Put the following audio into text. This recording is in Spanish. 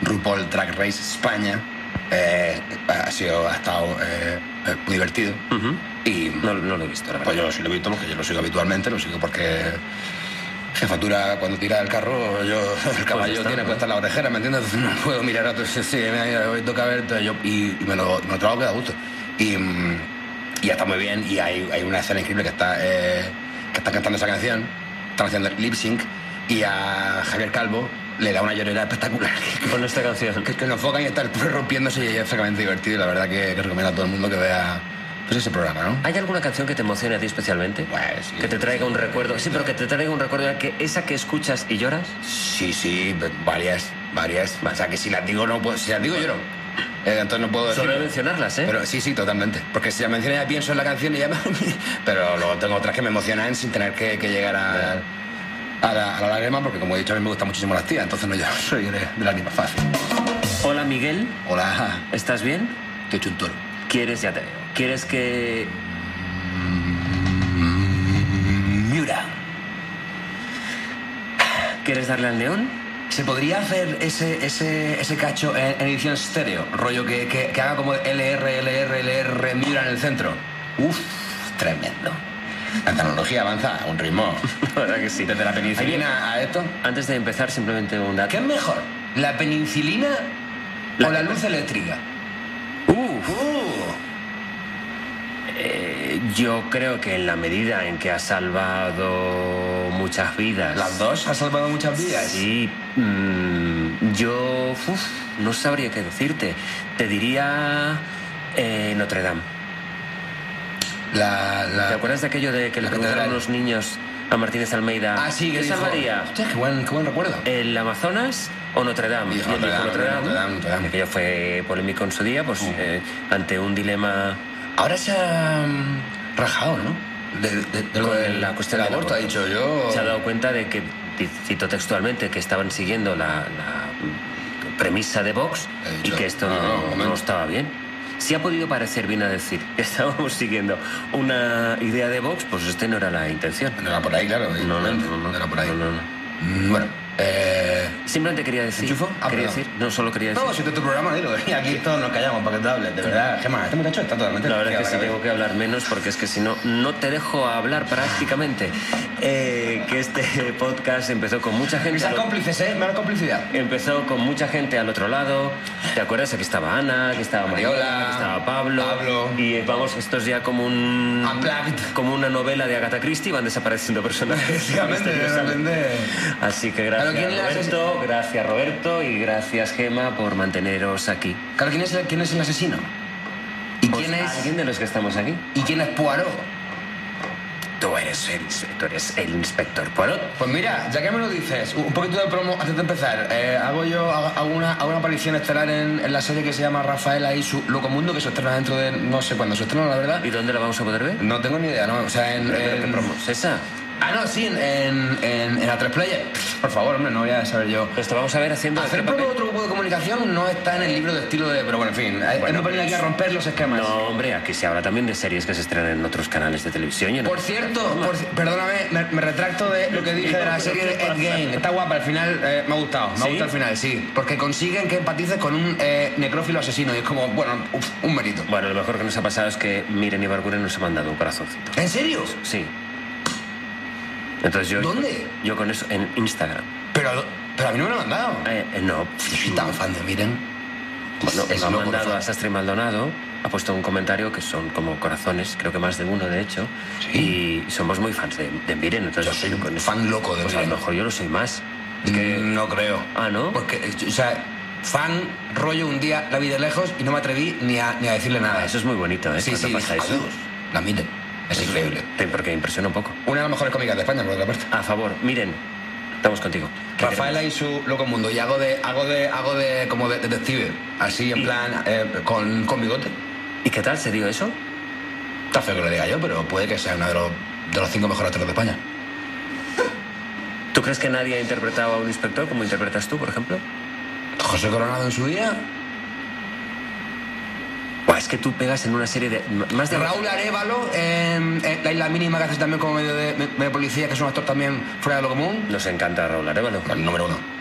RuPaul Drag Race España. Ha estado muy divertido. Y no lo he visto, la verdad. Pues yo sí lo he visto, porque yo lo sigo habitualmente, lo sigo porque jefatura, cuando tira el carro, el caballo tiene puesta la orejera, ¿me entiendes? Entonces no puedo mirar a otros. Sí, hoy toca ver, y me lo trago que da gusto. Y está muy bien, y hay una escena increíble que está cantando esa canción, están haciendo lip sync, y a Javier Calvo le da una llorera espectacular. Con esta canción. Que lo enfocan y está el pobre rompiéndose, y es francamente divertido, y la verdad que recomiendo a todo el mundo que vea pues ese programa, ¿no? ¿Hay alguna canción que te emocione a ti especialmente? Pues sí. Que te traiga un recuerdo. Sí, pero que te traiga un recuerdo de esa que escuchas y lloras. Sí, varias. O sea, que si las digo no puedo, si las digo lloro. Entonces no puedo decir. Solo mencionarlas, ¿eh? Pero sí, totalmente. Porque si las menciono ya pienso en la canción y ya. Pero luego tengo otras que me emocionan sin tener que llegar a la lágrima, porque como he dicho, a mí me gustan muchísimo las tías, entonces no, yo soy de lágrima fácil. Hola, Miguel. Hola. ¿Estás bien? Estoy hecho un toro. Ya te veo. ¿Quieres que...? Miura. ¿Quieres darle al neón? ¿Se podría hacer ese cacho en edición estéreo? Rollo que haga como LR, Miura en el centro. Uf, tremendo. La tecnología avanza a un ritmo. La verdad que sí. Desde la penicilina a esto. Antes de empezar, simplemente un dato. ¿Qué es mejor? ¿La penicilina o la luz eléctrica? Yo creo que en la medida en que ha salvado muchas vidas... ¿Las dos ha salvado muchas vidas? Sí. Yo no sabría qué decirte. Te diría Notre Dame. ¿Te acuerdas de aquello de que le preguntaron los niños a Martínez Almeida? Ah, sí, que ¿qué dijo, salvaría? Hostia, qué buen recuerdo. ¿El Amazonas o Notre Dame? Y Notre Dame. Aquello fue polémico en su día, pues ante un dilema... Ahora se ha rajado, ¿no? De la cuestión del aborto, ha dicho yo. Se ha dado cuenta de que, cito textualmente, que estaban siguiendo la premisa de Vox y que esto no estaba bien. Si ha podido parecer bien a decir que estábamos siguiendo una idea de Vox, pues no era la intención. No era por ahí, claro. No era por ahí. Bueno. Simplemente quería decir. ¿Enchufo? No, solo quería decir. No, si este es tu programa, dilo. Y aquí todos nos callamos para que te hables. De verdad, Gemma, este muchacho está totalmente. La verdad es que sí tengo que hablar menos, porque es que si no, no te dejo hablar prácticamente. Que este podcast empezó con mucha gente. Esas cómplices, menos complicidad. Empezó con mucha gente al otro lado. ¿Te acuerdas? Aquí estaba Ana, aquí estaba Mariola, aquí estaba Pablo. Y vamos, esto es ya como como una novela de Agatha Christie, van desapareciendo personajes. Efectivamente. Así que gracias. Gracias Roberto y gracias Gemma por manteneros aquí. Claro, ¿quién es el asesino? ¿Y pues quién es? Alguien de los que estamos aquí. ¿Y quién es Poirot? Tú eres el inspector Poirot. Pues mira, ya que me lo dices, un poquito de promo antes de empezar. Hago una aparición estelar en la serie que se llama Rafaela y su Locomundo, que se estrena dentro de no sé cuándo se estrena, la verdad. ¿Y dónde la vamos a poder ver? No tengo ni idea, ¿no? O sea, ¿Qué promo es esa? Sí, en A3 Player. Por favor, hombre, no voy a saber yo. Pues te vamos a ver haciendo... Hacer promo de otro grupo de comunicación no está en el libro de estilo de... Pero bueno, en fin, hemos venido aquí a romper los esquemas. No, hombre, aquí se habla también de series que se estrenan en otros canales de televisión. Por cierto, perdóname, me retracto de lo que dije de la serie de Endgame. Está guapa, al final me ha gustado. Me ha gustado al final, sí. Porque consiguen que empatices con un necrófilo asesino. Y es como, bueno, un mérito. Bueno, lo mejor que nos ha pasado es que Miren y Barguren nos ha mandado un corazoncito. ¿En serio? Sí. Entonces ¿Dónde? Yo con eso, en Instagram. Pero a mí no me lo han mandado. No. Soy tan fan de Miren. Bueno, lo ha mandado a Sastre Maldonado, ha puesto un comentario que son como corazones, creo que más de uno, de hecho. ¿Sí? Y somos muy fans de Miren. Entonces yo soy un fan loco de Miren. A lo mejor yo lo soy más. Es que no creo. Ah, ¿no? Porque, o sea, fan, rollo, un día la vi de lejos y no me atreví ni a decirle nada. Eso es muy bonito, ¿eh? Sí, pasa eso? Adiós. La Miren. Es increíble. Porque impresiona un poco. Una de las mejores cómicas de España, por otra parte. A favor, Miren, estamos contigo. Rafaela y su Locomundo. Y hago de como de detective. Así, en plan, con bigote. ¿Y qué tal se dio eso? Está feo que lo diga yo, pero puede que sea uno de los 5 mejores actores de España. ¿Tú crees que nadie ha interpretado a un inspector como interpretas tú, por ejemplo? José Coronado en su día. Es que tú pegas en una serie de... más de Raúl Arévalo, La Isla Mínima, que hace también como medio de policía, que es un actor también fuera de lo común. Nos encanta Raúl Arévalo. El número 1.